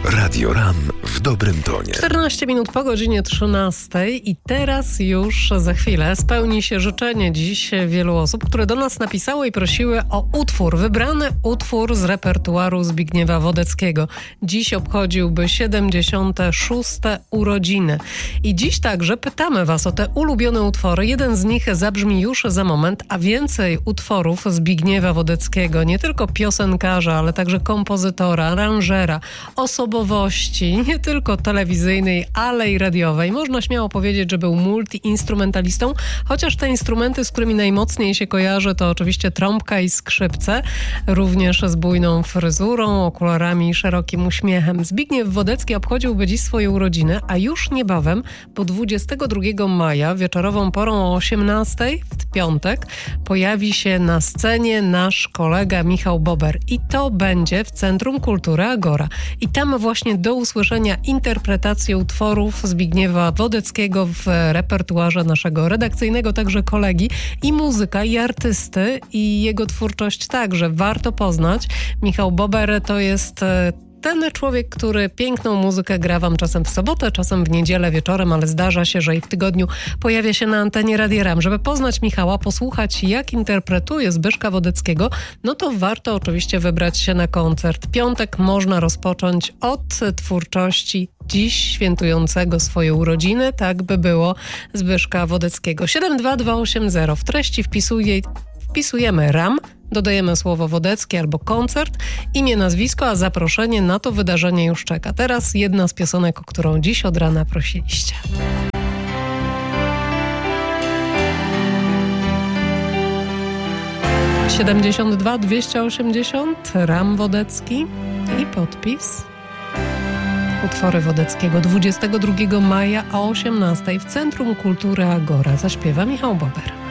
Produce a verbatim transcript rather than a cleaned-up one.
Radio Ram w dobrym tonie. czternaście minut po godzinie trzynastej i teraz już za chwilę spełni się życzenie dziś wielu osób, które do nas napisały i prosiły o utwór, wybrany utwór z repertuaru Zbigniewa Wodeckiego. Dziś obchodziłby siedemdziesiąte szóste urodziny. I dziś także pytamy was o te ulubione utwory. Jeden z nich zabrzmi już za moment, a więcej utworów Zbigniewa Wodeckiego, nie tylko piosenkarza, ale także kompozytora, aranżera, osobowości, nie tylko telewizyjnej, ale i radiowej. Można śmiało powiedzieć, że był multiinstrumentalistą, chociaż te instrumenty, z którymi najmocniej się kojarzy, to oczywiście trąbka i skrzypce, również z bujną fryzurą, okularami i szerokim uśmiechem. Zbigniew Wodecki obchodziłby dziś swoje urodziny, a już niebawem, bo dwudziestego drugiego maja, wieczorową porą o osiemnastej, w piątek, pojawi się na scenie nasz kolega Michał Bober i to będzie w Centrum Kultury Agora. I tam właśnie do usłyszenia interpretację utworów Zbigniewa Wodeckiego w repertuarze naszego redakcyjnego także kolegi i muzyka, i artysty, i jego twórczość także warto poznać. Michał Bober to jest ten człowiek, który piękną muzykę gra wam czasem w sobotę, czasem w niedzielę wieczorem, ale zdarza się, że i w tygodniu pojawia się na antenie Radia Ram. Żeby poznać Michała, posłuchać jak interpretuje Zbyszka Wodeckiego, no to warto oczywiście wybrać się na koncert. Piątek można rozpocząć od twórczości dziś świętującego swoje urodziny, tak by było, Zbyszka Wodeckiego. siedem dwa dwa osiem zero. W treści wpisuje, wpisujemy Ram, dodajemy słowo Wodecki albo koncert, imię, nazwisko, a zaproszenie na to wydarzenie już czeka. Teraz jedna z piosenek, o którą dziś od rana prosiliście. siedemdziesiąt dwa dwieście osiemdziesiąt, Ram Wodecki i podpis. Utwory Wodeckiego dwudziestego drugiego maja o osiemnastej w Centrum Kultury Agora zaśpiewa Michał Bober.